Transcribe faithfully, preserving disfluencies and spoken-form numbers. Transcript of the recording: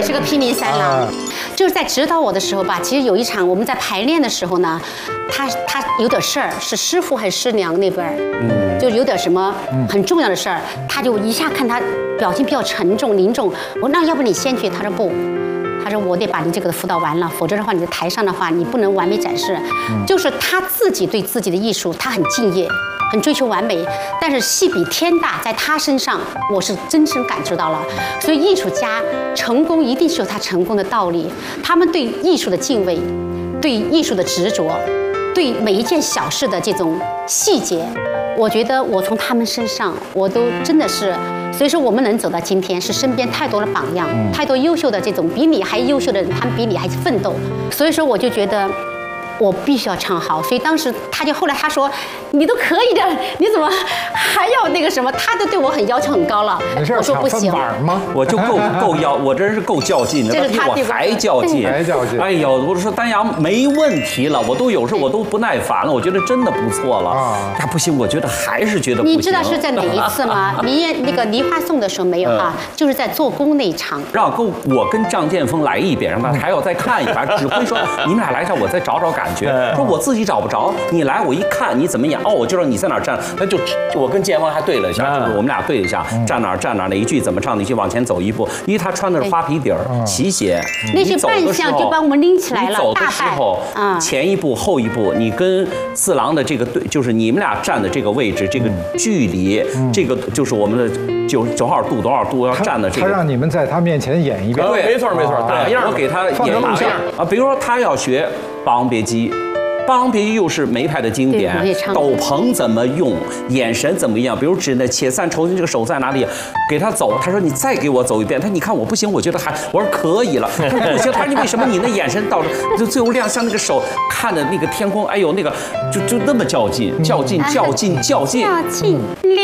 是个拼命三郎。就是在指导我的时候吧，其实有一场我们在排练的时候呢，他他有点事儿，是师傅还是师娘那边，嗯，就有点什么很重要的事儿，他就一下看他表情比较沉重凝重，我说那要不你先去，他说不。他说：“我得把你这个辅导完了，否则的话，你在台上的话，你不能完美展示。嗯、就是他自己对自己的艺术，他很敬业，很追求完美。但是戏比天大，在他身上，我是真正感知到了。所以艺术家成功一定是有他成功的道理。他们对艺术的敬畏，对艺术的执着，对每一件小事的这种细节，我觉得我从他们身上，我都真的是。”所以说，我们能走到今天，是身边太多的榜样，嗯、太多优秀的这种比你还优秀的人，他们比你还奋斗。所以说，我就觉得我必须要唱好。所以当时他就后来他说，你都可以的，你怎么还要那个什么？他都对我很要求很高了。我说不行吗？ 我就够够要，我真是够较劲的， 这是他比我还较劲， 还较劲。 哎呦，我说丹阳没问题了，我都有时候我都不耐烦了，我觉得真的不错了。啊，呀不行，我觉得还是觉得不行。 你知道是在哪一次吗？你那个梨花颂的时候没有哈，就是在做工那一场。 让跟我跟张建峰来一遍，让他还要再看一遍。指挥说你们俩来这，我再找找感觉。说我自己找不着，你来我一看你怎么演，哦，我就知道你在哪儿站，那就我跟建峰还对了一下，就是我们俩对一下，站哪儿站哪儿，哪一句怎么唱，你去往前走一步，因为他穿的是花皮底儿齐鞋， 那些扮相就把我们拎起来了。 你走的时候，前一步后一步，你跟四郎的这个对，就是你们俩站的这个位置，这个距离，这个就是我们的九多少度多少度要站的这个。 他让你们在他面前演一遍。 对， 没错没错，打样我给他演哪样啊？比如说他要学《霸王别姬》。《霸王别姬》又是梅派的经典，斗篷怎么用，眼神怎么样？比如指那且散愁，这个手在哪里？给他走，他说你再给我走一遍。他说你看我不行，我觉得还，我说可以了。他说不行，他说你为什么你那眼神到就最后亮相那个手看着那个天空，哎呦那个就就那么较劲，较劲，较劲，较劲。